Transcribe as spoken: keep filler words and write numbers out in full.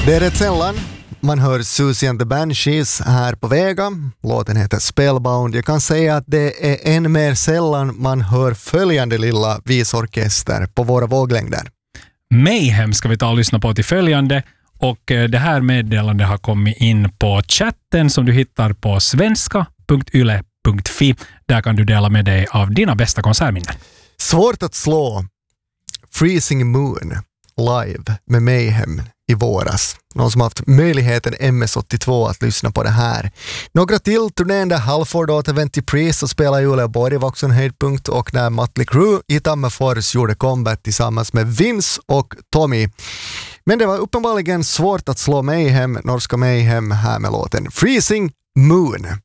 Det är rätt sällan man hör Susie and the Banshees här på Vega. Låten heter Spellbound. Jag kan säga att det är än mer sällan man hör följande lilla visorkester på våra våglängder. Mayhem ska vi ta och lyssna på till följande. Och det här meddelandet har kommit in på chatten som du hittar på svenska punkt yle punkt fi. Där kan du dela med dig av dina bästa konsertminnen. Svårt att slå Freezing Moon live med Mayhem i våras. Någon som haft möjligheten M S åttiotvå att lyssna på det här. Några till turnén där Halford återvänt till Priest och spelade i Uleåborg var också en höjdpunkt, och när Mötley Crüe i Tammerfors gjorde comeback tillsammans med Vince och Tommy. Men det var uppenbarligen svårt att slå Mayhem, norska Mayhem, här med låten Freezing Moon.